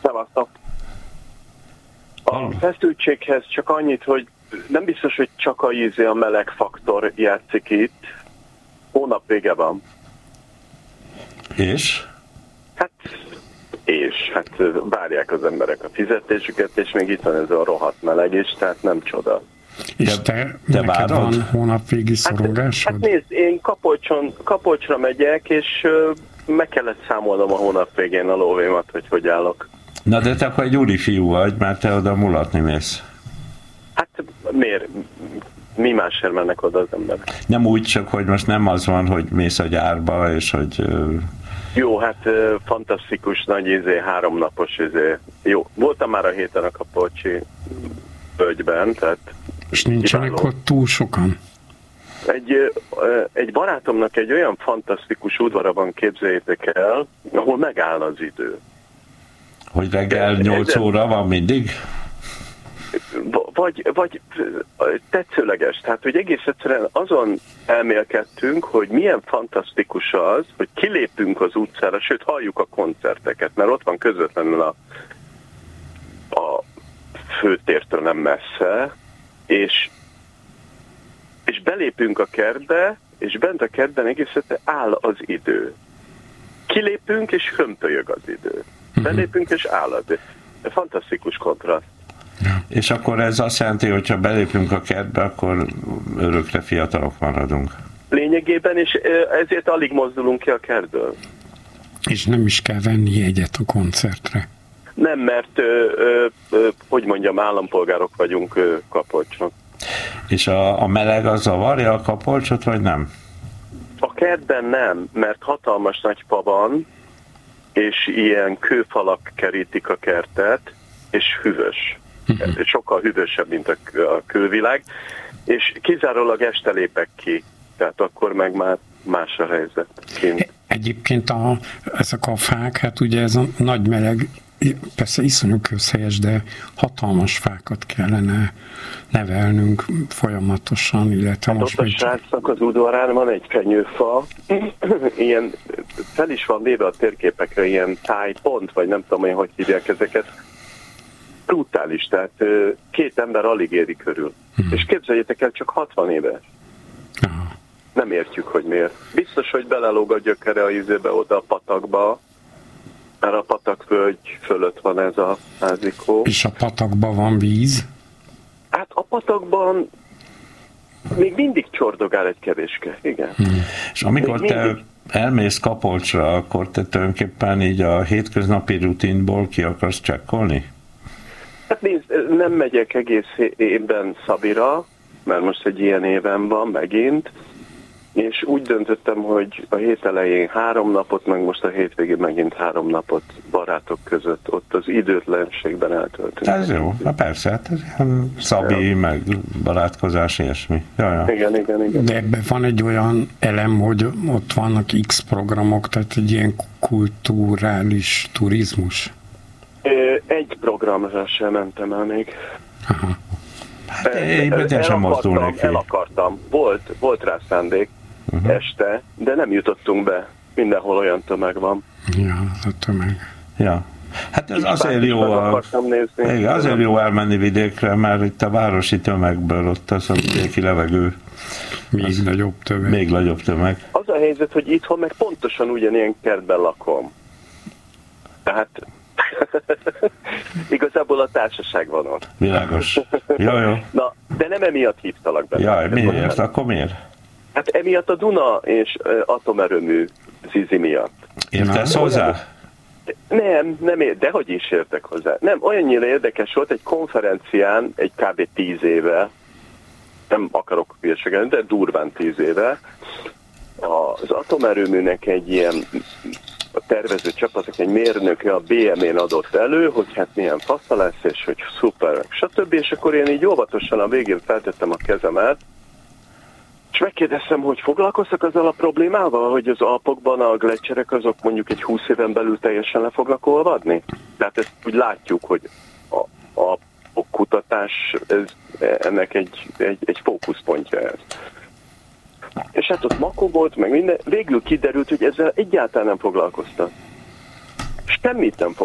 Szevasztok! A feszültséghez csak annyit, hogy nem biztos, hogy csak a meleg faktor játszik itt. Hónap vége van. És várják az emberek a fizetésüket, és még itt van ez a rohadt meleg is, tehát nem csoda. És te neked van hónapvégi szorongásod? Hát nézd, én Kapolcsra megyek, és meg kellett számolnom a hónap végén a lóvémat, hogy állok. Na de te akkor egy úri fiú vagy, mert te oda mulatni mész. Hát miért? Mi másért mennek oda az emberek? Nem úgy, csak hogy most nem az van, hogy mész a gyárba, és hogy... Jó, hát fantasztikus nagy 3 napos Jó, voltam már a héten a Kapolcsi völgyben, tehát... És nincsenek ott túl sokan? Egy barátomnak egy olyan fantasztikus udvara van, képzeljétek el, ahol megáll az idő. Hogy reggel 8 óra van mindig? Vagy tetszőleges. Tehát, hogy egész egyszerűen azon elmélkedtünk, hogy milyen fantasztikus az, hogy kilépünk az utcára, sőt, halljuk a koncerteket, mert ott van közvetlenül a főtértől nem messze, és belépünk a kertbe, és bent a kertben egész egyszerűen áll az idő. Kilépünk, és hömpölyög az idő. Belépünk, és áll az idő. Fantasztikus kontraszt. És akkor ez azt jelenti, hogy ha belépünk a kertbe, akkor örökre fiatalok maradunk. Lényegében, és ezért alig mozdulunk ki a kertből. És nem is kell venni jegyet a koncertre. Nem, mert állampolgárok vagyunk Kapolcson. És a meleg az zavarja a Kapolcsot, vagy nem? A kertben nem, mert hatalmas nagy fa van, és ilyen kőfalak kerítik a kertet, és hűvös. Sokkal hűvösebb, mint a külvilág, és kizárólag este lépek ki, tehát akkor meg már más a helyzet kint. Egyébként ezek a fák, hát ugye ez a nagy meleg, persze iszonyú közhelyes, de hatalmas fákat kellene nevelnünk folyamatosan, illetve hát most... Ott a srácnak az udvarán van egy fenyőfa, ilyen fel is van véve a térképekre, ilyen tájpont, vagy nem tudom én, hogy hívják ezeket. Brutális, tehát 2 ember alig éri körül. És képzeljétek el, csak 60 éves. Nem értjük, hogy miért. Biztos, hogy belelóg a gyökere a izébe oda a patakba, mert a patakvölgy fölött van ez a házikó. És a patakban van víz? Hát a patakban még mindig csordogál egy kevéske, igen. És amikor te elmész Kapolcsra, akkor te tulajdonképpen így a hétköznapi rutinból ki akarsz csekkolni? Hát nézd, nem megyek egész évben Szabira, mert most egy ilyen évem van megint, és úgy döntöttem, hogy a hét elején 3 napot, meg most a hétvégén megint 3 napot barátok között ott az időtlenségben eltöltünk. Ez jó, na persze, hát ez ilyen szabi, meg barátkozás, ilyesmi. Ja. Igen. De ebben van egy olyan elem, hogy ott vannak X programok, tehát egy ilyen kulturális turizmus. Egy programra sem mentem el még. Aha. Hát én sem mozdulnék ki. El akartam. Volt rá szándék este, de nem jutottunk be. Mindenhol olyan tömeg van. Ja, az a tömeg. Ja. Hát ez azért jó, azért jó elmenni vidékre, mert itt a városi tömegből ott az a vidéki levegő. Még nagyobb tömeg. Az a helyzet, hogy itthon meg pontosan ugyanilyen kertben lakom. Tehát igazából a társaság van ott. Világos. Jó. Na, de nem emiatt hívtalak be. Jaj, miért? Akkor miért? Hát emiatt a Duna és atomerőmű Zizi miatt. Értesz hozzá? Nem, dehogy is értek hozzá. Nem, olyannyira érdekes volt egy konferencián, egy kb. 10 éve, nem akarok hülyeséget, de durván 10 éve, az atomerőműnek egy ilyen a tervező csapatnak egy mérnöke a BM-én adott elő, hogy hát milyen fasza lesz, és hogy szuper, stb. És akkor én így óvatosan a végén feltettem a kezemet, és megkérdeztem, hogy foglalkoztak azzal a problémával, hogy az Alpokban a gleccserek azok mondjuk egy 20 éven belül teljesen le fognak olvadni? Tehát ezt úgy látjuk, hogy a kutatás ennek egy fókuszpontja ez. És hát ott makó volt, meg minden. Végül kiderült, hogy ezzel egyáltalán nem foglalkoztak. Semmit nem